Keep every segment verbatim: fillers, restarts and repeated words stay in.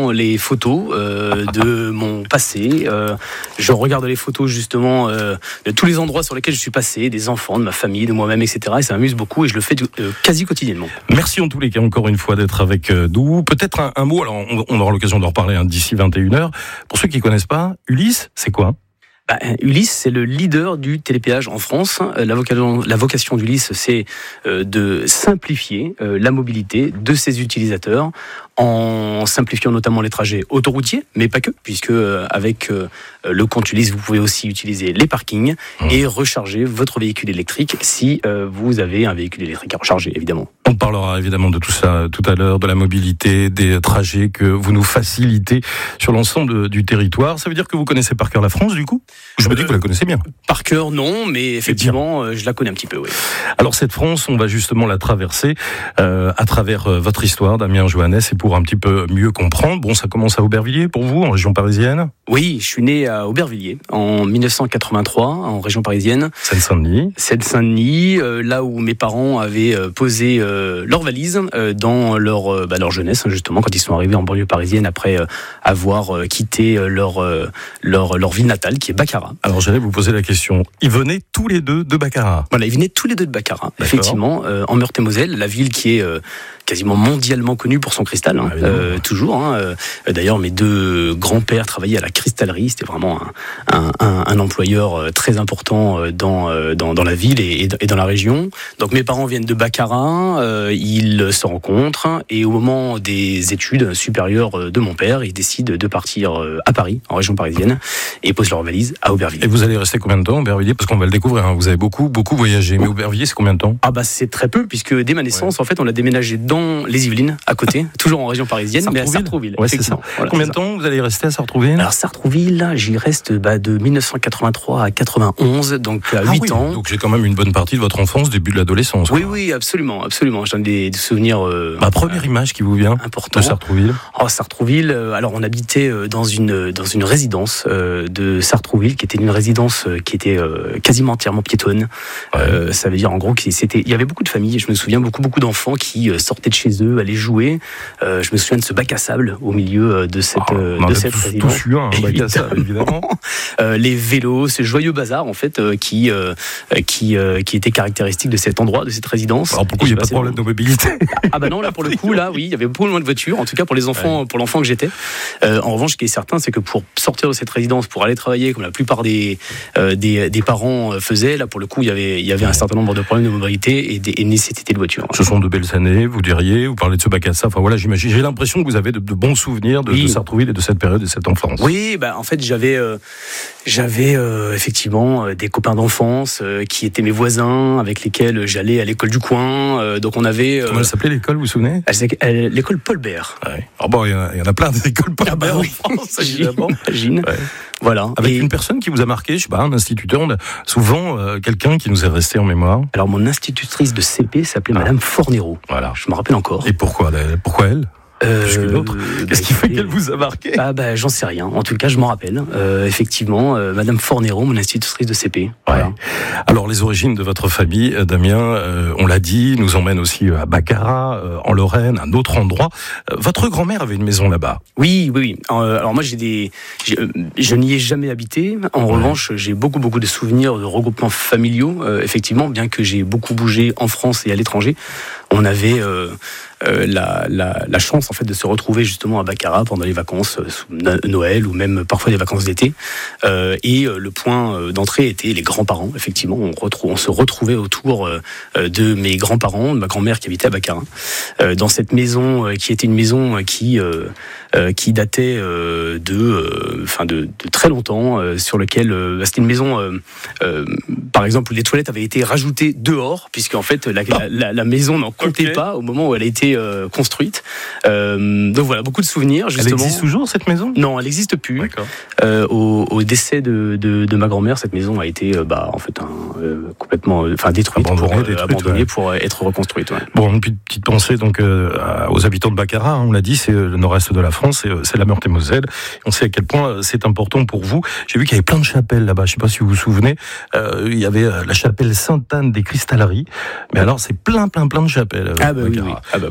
souvent les photos euh, de mon passé. Euh, je regarde les photos justement euh, de tous les endroits sur lesquels je suis passé, des enfants, de ma famille, de moi-même, et cetera. Et ça m'amuse beaucoup et je le fais euh, quasi quotidiennement. Merci en tous les cas encore une fois d'être avec nous. Peut-être un, un mot, alors on, on aura l'occasion d'en reparler hein, d'ici vingt et une heures. Pour ceux qui ne connaissent pas, Ulysse, c'est quoi ? Bah, Ulysse, c'est le leader du télépéage en France. La vocation, la vocation d'Ulysse, c'est euh, de simplifier euh, la mobilité de ses utilisateurs en simplifiant notamment les trajets autoroutiers, mais pas que, puisque euh, avec euh, le compte Ulysse, vous pouvez aussi utiliser les parkings mmh. et recharger votre véhicule électrique si euh, vous avez un véhicule électrique à recharger, évidemment. On parlera évidemment de tout ça tout à l'heure, de la mobilité, des trajets que vous nous facilitez sur l'ensemble du territoire. Ça veut dire que vous connaissez par cœur la France, du coup ? Je me dis que vous la connaissez bien. Par cœur, non, mais effectivement, euh, je la connais un petit peu, oui. Alors cette France, on va justement la traverser euh, à travers euh, votre histoire, Damien Johannes, et pour un petit peu mieux comprendre. Bon, ça commence à Aubervilliers pour vous, en région parisienne ? Oui, je suis né à Aubervilliers en dix-neuf cent quatre-vingt-trois, en région parisienne. Seine-Saint-Denis. Seine-Saint-Denis, euh, là où mes parents avaient euh, posé euh, leurs valises euh, dans leur, euh, bah, leur jeunesse, hein, justement, quand ils sont arrivés en banlieue parisienne après euh, avoir euh, quitté euh, leur, euh, leur, leur ville natale, qui est Baccarat. Alors j'allais vous poser la question. Ils venaient tous les deux de Baccarat. Voilà, ils venaient tous les deux de Baccarat, D'accord. effectivement, euh, en Meurthe-et-Moselle, la ville qui est euh, quasiment mondialement connue pour son cristal, hein, euh, toujours. Hein, euh, d'ailleurs, mes deux grands-pères travaillaient à la cristallerie, c'était vraiment un, un, un employeur très important dans, dans, dans la ville et, et dans la région. Donc mes parents viennent de Baccarat, euh, ils se rencontrent et au moment des études supérieures de mon père, ils décident de partir à Paris, en région parisienne, et posent leur valise à Aubervilliers. Et vous allez rester combien de temps à Aubervilliers ? Parce qu'on va le découvrir, hein. Vous avez beaucoup, beaucoup voyagé. Mais Aubervilliers, c'est combien de temps ? Ah bah c'est très peu, puisque dès ma naissance, ouais. en fait, on a déménagé dans les Yvelines, à côté, toujours en région parisienne, mais à Sartrouville. Ouais, c'est ça. Voilà, combien c'est de temps ça. Vous allez rester à Sartrouville ? Alors Sartrouville, là, j'y reste bah, de dix-neuf cent quatre-vingt-trois à quatre-vingt-onze, donc à ah, huit oui. ans. Donc j'ai quand même une bonne partie de votre enfance, début de l'adolescence. Oui, quoi. oui, absolument, absolument. J'en ai des, des souvenirs. Euh, Ma première euh, image qui vous vient important. De Sartrouville. Oh, Sartrouville. Euh, alors on habitait euh, dans une dans une résidence euh, de Sartrouville, qui était une résidence euh, qui était euh, quasiment entièrement piétonne. Ouais. Euh, ça veut dire en gros qu'il c'était, il y avait beaucoup de familles. Je me souviens beaucoup beaucoup d'enfants qui euh, sortaient de chez eux, allaient jouer. Euh, je me souviens de ce bac à sable au milieu de cette oh, euh, de cette tous, résidence. Tous eu un bac à sable, évidemment. euh, les vélos, ce joyeux bazar en fait euh, qui euh, qui euh, qui était caractéristique de cet endroit, de cette résidence. Alors pourquoi il n'y a pas de problème de mobilité ? Ah bah non, là pour le coup, là oui, il y avait beaucoup moins de voitures, en tout cas pour les enfants, ouais. pour l'enfant que j'étais. Euh, en revanche, ce qui est certain, c'est que pour sortir de cette résidence, pour aller travailler, comme la plupart des euh, des, des parents faisaient, là pour le coup, il y avait il y avait un certain nombre de problèmes de mobilité et des et nécessité de voiture. Ce sont de belles années, vous diriez. Vous parlez de ce bac à sable. Enfin voilà, j'imagine. J'ai l'impression que vous avez de, de bons souvenirs de, oui. de Sartrouville et de cette période et de cette enfance. Oui, bah en fait j'avais euh, j'avais euh, effectivement euh, des copains d'enfance euh, qui étaient mes voisins, avec lesquels j'allais à l'école du coin. Euh, donc on avait. Euh, Comment elle s'appelait l'école, vous vous souvenez ? elle, elle, L'école Paul Bert. Ouais. Alors bon, il y, y en a plein d'écoles Paul ah bah Bert oui. en France, évidemment. J'imagine. Ouais. Voilà. Avec et... une personne qui vous a marqué, je sais pas, un instituteur, on a souvent euh, quelqu'un qui nous est resté en mémoire. Alors mon institutrice de C P s'appelait ah. Madame Fornero. Voilà. Je me rappelle encore. Et pourquoi, pourquoi elle ? Euh, Plus qu'une autre. Qu'est-ce bah, qui fait qu'elle vous a marqué ? Ah bah j'en sais rien. En tout cas, je m'en rappelle. Euh, effectivement, euh, Madame Fornero, mon institutrice de C P. Voilà. Ouais. Alors les origines de votre famille, Damien, euh, on l'a dit, nous emmène aussi à Baccarat, euh, en Lorraine, un autre endroit. Euh, votre grand-mère avait une maison là-bas. Oui, oui, oui. Euh, alors moi, j'ai des, j'ai, je n'y ai jamais habité. En ouais. revanche, j'ai beaucoup, beaucoup de souvenirs de regroupements familiaux. Euh, effectivement, bien que j'ai beaucoup bougé en France et à l'étranger, on avait euh, euh, la, la, la chance en fait de se retrouver justement à Baccarat pendant les vacances, euh, Noël ou même parfois les vacances d'été. Euh, et euh, le point d'entrée était les grands-parents. Effectivement, on, retrouve, on se retrouvait autour euh, de mes grands-parents, de ma grand-mère qui habitait à Baccarat, euh, dans cette maison euh, qui était une maison qui euh, euh, qui datait euh, de, enfin euh, de, de très longtemps, euh, sur lequel euh, c'était une maison, euh, euh, par exemple, où les toilettes avaient été rajoutées dehors, puisque en fait la, la, la, la maison n'en comptait okay. pas au moment où elle a été euh, construite. Euh, donc voilà, beaucoup de souvenirs. Justement. Elle existe toujours cette maison ? Non, elle n'existe plus. Euh, au, au décès de, de, de ma grand-mère, cette maison a été euh, bah, en fait un, euh, complètement, enfin détruite, abandonnée, pour, euh, détruite, abandonnée ouais. pour être reconstruite. Ouais. Bon, une petite pensée donc euh, aux habitants de Baccarat. On l'a dit, c'est le nord-est de la France, c'est, c'est la Meurthe-et-Moselle. On sait à quel point c'est important pour vous. J'ai vu qu'il y avait plein de chapelles là-bas. Je ne sais pas si vous vous souvenez. Euh, il y avait la chapelle Sainte-Anne des Cristalleries. Mais alors, c'est plein, plein, plein de chapelles. Ah bah oui, oui. Ah bah oui.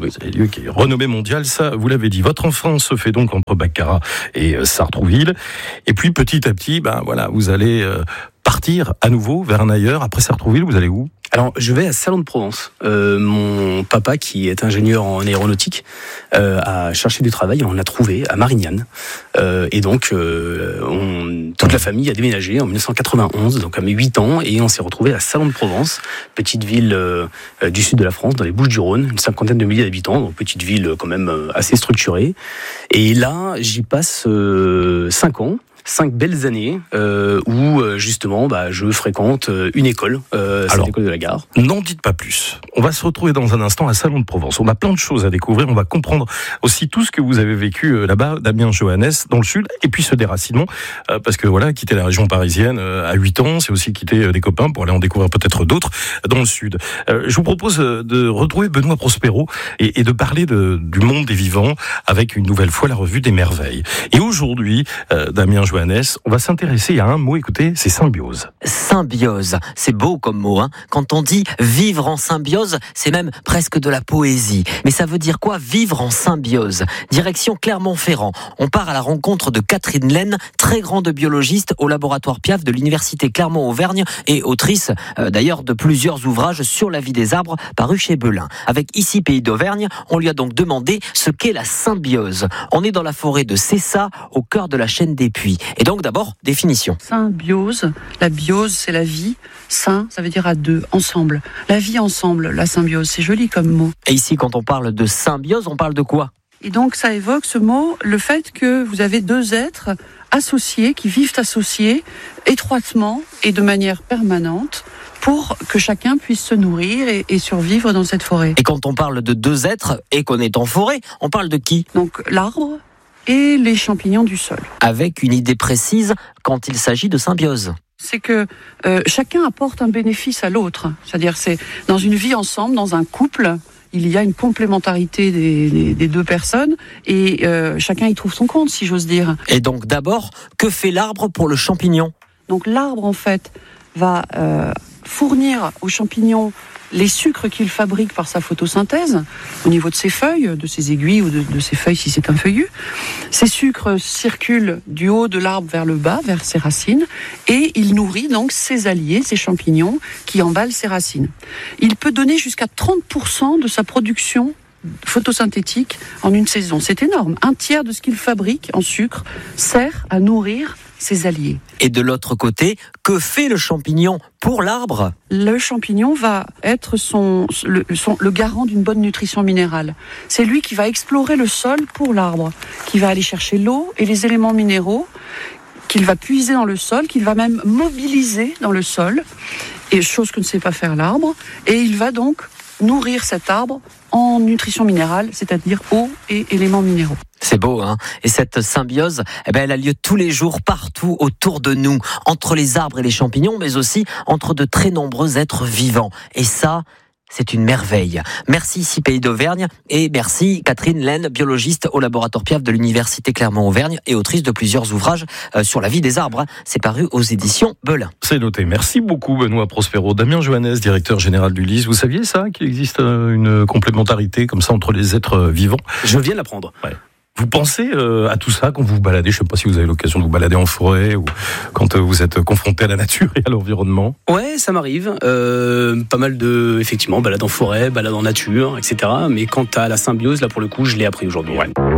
Oui. C'est un lieu qui est renommé mondial, ça, vous l'avez dit. Votre enfance se fait donc entre Baccarat et euh, Sartrouville. Et puis, petit à petit, ben voilà, vous allez euh, partir à nouveau vers un ailleurs. Après Sartrouville, vous allez où ? Alors, je vais à Salon de Provence. Euh, mon papa, qui est ingénieur en aéronautique, euh, a cherché du travail. On l'a trouvé à Marignane. Euh, et donc, euh, on, toute la famille a déménagé en dix-neuf cent quatre-vingt-onze, donc à mes huit ans, et on s'est retrouvé à Salon de Provence, petite ville euh, du sud de la France, dans les Bouches-du-Rhône, une cinquantaine de milliers d'habitants, donc petite ville quand même assez structurée. Et là, j'y passe euh, cinq ans. Cinq belles années euh, où justement bah, je fréquente une école, euh, c'est l'école de la Gare. N'en dites pas plus. On va se retrouver dans un instant à Salon de Provence. On a plein de choses à découvrir. On va comprendre aussi tout ce que vous avez vécu là-bas, Damien Johannes, dans le sud, et puis ce déracinement, euh, parce que voilà, quitter la région parisienne euh, à huit ans, c'est aussi quitter euh, des copains pour aller en découvrir peut-être d'autres dans le sud. Euh, je vous propose de retrouver Benoît Prospero et, et de parler de, du monde des vivants avec une nouvelle fois la revue des merveilles. Et aujourd'hui, euh, Damien Johannes, on va s'intéresser à un mot, écoutez, c'est symbiose. Symbiose, c'est beau comme mot, hein. Quand on dit vivre en symbiose, c'est même presque de la poésie. Mais ça veut dire quoi, vivre en symbiose ? Direction Clermont-Ferrand. On part à la rencontre de Catherine Laine, très grande biologiste au laboratoire Piaf de l'université Clermont-Auvergne et autrice euh, d'ailleurs de plusieurs ouvrages sur la vie des arbres parus chez Belin. Avec Ici Pays d'Auvergne, on lui a donc demandé ce qu'est la symbiose. On est dans la forêt de Cessa, au cœur de la chaîne des Puys. Et donc d'abord, définition. Symbiose, la biose c'est la vie, syn ça veut dire à deux, ensemble. La vie ensemble, la symbiose, c'est joli comme mot. Et ici quand on parle de symbiose, on parle de quoi ? Et donc ça évoque ce mot, le fait que vous avez deux êtres associés, qui vivent associés étroitement et de manière permanente, pour que chacun puisse se nourrir et, et survivre dans cette forêt. Et quand on parle de deux êtres et qu'on est en forêt, on parle de qui ? Donc l'arbre et les champignons du sol. Avec une idée précise quand il s'agit de symbiose. C'est que euh, chacun apporte un bénéfice à l'autre. C'est-à-dire c'est dans une vie ensemble, dans un couple, il y a une complémentarité des, des, des deux personnes et euh, chacun y trouve son compte, si j'ose dire. Et donc d'abord, que fait l'arbre pour le champignon ? Donc l'arbre en fait va euh, fournir aux champignons les sucres qu'il fabrique par sa photosynthèse, au niveau de ses feuilles, de ses aiguilles ou de, de ses feuilles si c'est un feuillu. Ces sucres circulent du haut de l'arbre vers le bas, vers ses racines, et il nourrit donc ses alliés, ses champignons, qui emballent ses racines. Il peut donner jusqu'à trente pour cent de sa production photosynthétique en une saison. C'est énorme. Un tiers de ce qu'il fabrique en sucre sert à nourrir ses alliés. Et de l'autre côté, que fait le champignon pour l'arbre ? Le champignon va être son, le, son, le garant d'une bonne nutrition minérale. C'est lui qui va explorer le sol pour l'arbre, qui va aller chercher l'eau et les éléments minéraux, qu'il va puiser dans le sol, qu'il va même mobiliser dans le sol, et chose que ne sait pas faire l'arbre, et il va donc nourrir cet arbre en nutrition minérale, c'est-à-dire eau et éléments minéraux. C'est beau, hein ? Et cette symbiose, eh ben, elle a lieu tous les jours, partout autour de nous, entre les arbres et les champignons, mais aussi entre de très nombreux êtres vivants. Et ça, c'est une merveille. Merci Ici Pays d'Auvergne et merci Catherine Laine, biologiste au laboratoire Piaf de l'université Clermont-Auvergne et autrice de plusieurs ouvrages sur la vie des arbres. C'est paru aux éditions Belin. C'est noté. Merci beaucoup Benoît Prospero. Damien Johannes, directeur général du L I S. Vous saviez ça, qu'il existe une complémentarité comme ça entre les êtres vivants ? Je viens de l'apprendre. Ouais. Vous pensez euh, à tout ça quand vous vous baladez ? Je ne sais pas si vous avez l'occasion de vous balader en forêt ou quand euh, vous êtes confronté à la nature et à l'environnement. Ouais, ça m'arrive. Euh, pas mal de, effectivement, balade en forêt, balade en nature, et cetera. Mais quant à la symbiose, là pour le coup, je l'ai appris aujourd'hui. Ouais.